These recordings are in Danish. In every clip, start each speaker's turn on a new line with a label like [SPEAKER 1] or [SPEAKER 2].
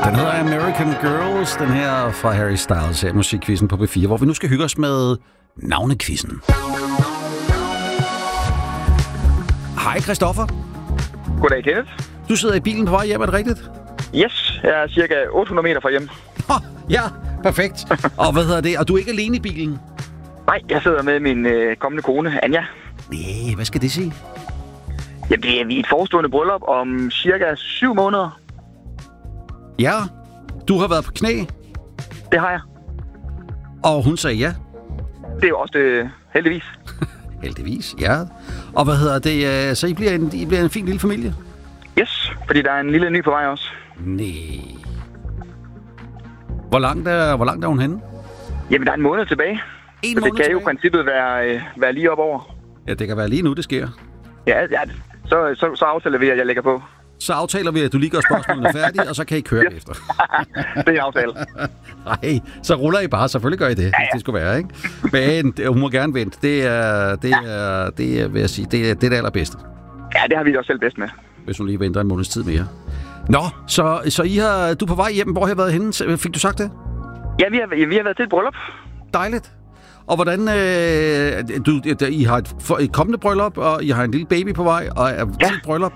[SPEAKER 1] Den hedder American Girls, den her fra Harry Styles her, musikquizzen på B4, hvor vi nu skal hygge os med navnekvizzen. Hej Christoffer.
[SPEAKER 2] Goddag, Kenneth.
[SPEAKER 1] Du sidder i bilen på vej hjem, er det rigtigt?
[SPEAKER 2] Yes, jeg er cirka 800 meter fra hjem.
[SPEAKER 1] Ja, perfekt. Og hvad hedder det? Og du er ikke alene i bilen?
[SPEAKER 2] Nej, jeg sidder med min kommende kone, Anja.
[SPEAKER 1] Nej, hvad skal det sige?
[SPEAKER 2] Jamen, det er vi et forestående bryllup om cirka 7 måneder.
[SPEAKER 1] Ja, du har været på knæ,
[SPEAKER 2] Det har jeg.
[SPEAKER 1] og hun sagde ja.
[SPEAKER 2] Det er jo også det, heldigvis.
[SPEAKER 1] Heldigvis, ja. Og hvad hedder det? Så I bliver en fin lille familie?
[SPEAKER 2] Yes, fordi der er en lille ny på vej også.
[SPEAKER 1] Nej. Hvor langt er hun henne?
[SPEAKER 2] Jamen, der er en måned tilbage.
[SPEAKER 1] En
[SPEAKER 2] Så
[SPEAKER 1] måned
[SPEAKER 2] det kan jo i
[SPEAKER 1] tilbage?
[SPEAKER 2] princippet være lige op over.
[SPEAKER 1] Ja, det kan være lige nu, det sker.
[SPEAKER 2] Ja, så aftaler vi, at jeg lægger på.
[SPEAKER 1] Så aftaler vi, at du lige gør spørgsmålene færdige, og så kan I køre efter.
[SPEAKER 2] Det er en aftale.
[SPEAKER 1] Nej, så ruller I bare. Selvfølgelig gør I det, hvis det skulle være, ikke? Men hun må gerne vente. Det er, vil jeg sige, det er det allerbedste.
[SPEAKER 2] Ja, det har vi også selv bedst med.
[SPEAKER 1] Hvis hun lige venter en måneds tid mere. Nå, så du er på vej hjem. Hvor har I været henne? Fik du sagt det?
[SPEAKER 2] Ja, vi har været til et bryllup.
[SPEAKER 1] Dejligt. Og hvordan... I har et kommende bryllup, og I har en lille baby på vej, og er til et bryllup.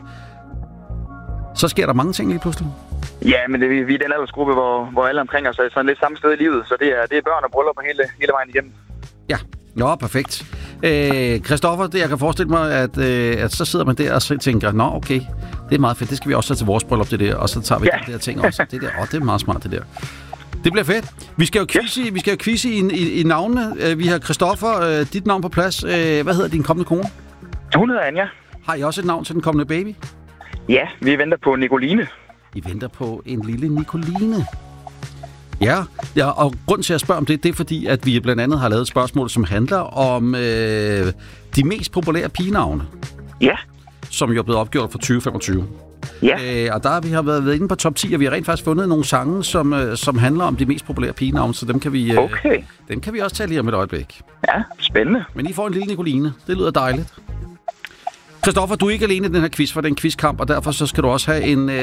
[SPEAKER 1] Så sker der mange ting lige pludselig. Ja,
[SPEAKER 2] men vi er i den aldersgruppe, hvor alle omkring os er sådan lidt samme sted i livet. Så det er børn og bryllup hele vejen igennem.
[SPEAKER 1] Ja, nå, perfekt. Christoffer, jeg kan forestille mig, at så sidder man der og så tænker, nå, okay, det er meget fedt, det skal vi også have til vores bryllup, det der, og så tager vi de der ting også. Det er meget smart, det der. Det bliver fedt. Vi skal jo quizze i navnene. Vi har Christoffer, dit navn på plads. Hvad hedder din kommende kone?
[SPEAKER 2] Hun hedder Anja.
[SPEAKER 1] Har I også et navn til den kommende baby?
[SPEAKER 2] Ja, vi venter på Nicoline.
[SPEAKER 1] I venter på en lille Nicoline. Ja, og grunden til at spørge om det er fordi, at vi blandt andet har lavet et spørgsmål, som handler om de mest populære pigenavne.
[SPEAKER 2] Ja.
[SPEAKER 1] Som jo er blevet opgjort for 2025.
[SPEAKER 2] Ja.
[SPEAKER 1] Og der vi har været inde på top 10, og vi har rent faktisk fundet nogle sange, som handler om de mest populære pigenavne, så dem kan vi også tage lige om et øjeblik.
[SPEAKER 2] Ja, spændende.
[SPEAKER 1] Men I får en lille Nicoline. Det lyder dejligt. Christoffer, du er ikke alene i den her quiz, for det er en quizkamp, og derfor så skal du også have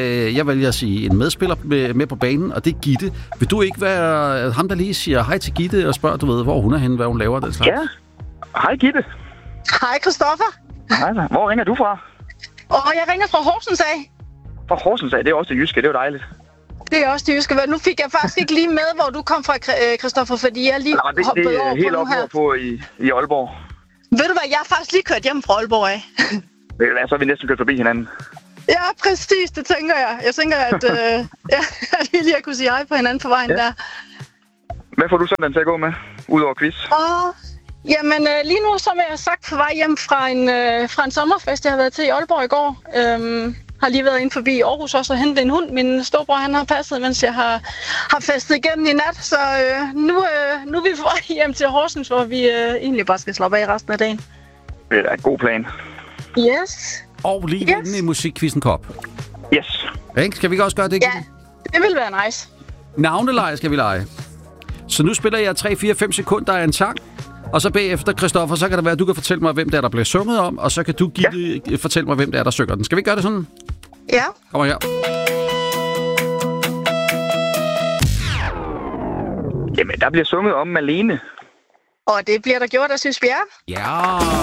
[SPEAKER 1] en medspiller med på banen, og det er Gitte. Vil du ikke være ham, der lige siger hej til Gitte og spørger, du ved, hvor hun er henne, hvad hun laver, den slags?
[SPEAKER 2] Ja. Hej Gitte.
[SPEAKER 3] Hej Christoffer.
[SPEAKER 2] Hej. Hvor ringer du fra?
[SPEAKER 3] Jeg ringer fra Horsens af.
[SPEAKER 2] Fra Horsens af? Det er også det jyske, det er jo dejligt.
[SPEAKER 3] Det er også det jyske. Nu fik jeg faktisk ikke lige med, hvor du kom fra, Christoffer, fordi jeg lige hoppede over på
[SPEAKER 2] helt
[SPEAKER 3] nu her.
[SPEAKER 2] på i Aalborg.
[SPEAKER 3] Ved du hvad, jeg har faktisk lige kørt hjem fra Aalborg af.
[SPEAKER 2] Ved du hvad, så er vi næsten kørt forbi hinanden.
[SPEAKER 3] Ja, præcis, det tænker jeg. Jeg tænker, at vi lige har kunne sige hej på hinanden på vejen der.
[SPEAKER 2] Hvad får du sådan til at gå med, udover quiz?
[SPEAKER 3] Jamen, lige nu, som jeg har sagt, på vej hjem fra en sommerfest, jeg har været til i Aalborg i går. Har lige været inde forbi Aarhus også og hentet en hund. Min storebror, han har passet, mens jeg har festet igennem i nat. Så nu er vi på vej hjem til Horsens, hvor vi egentlig bare skal slappe af resten af dagen.
[SPEAKER 2] Det er da en god plan.
[SPEAKER 3] Yes.
[SPEAKER 1] Og lige inde i musikquizzen kop.
[SPEAKER 2] Yes.
[SPEAKER 1] Ikke? Skal vi ikke også gøre det?
[SPEAKER 3] Ja, det vil være nice.
[SPEAKER 1] Navneleje skal vi lege. Så nu spiller jeg 3-4-5 sekunder af en sang. Og så bagefter, Christoffer, så kan det være, at du kan fortælle mig, hvem det er, der bliver sunget om. Og så kan du fortælle mig, hvem det er, der synger den. Skal vi gøre det sådan?
[SPEAKER 3] Ja.
[SPEAKER 1] Kom her.
[SPEAKER 2] Jamen, der bliver sunget om Malene.
[SPEAKER 3] Og det bliver der gjort, der synes vi er.
[SPEAKER 1] Ja.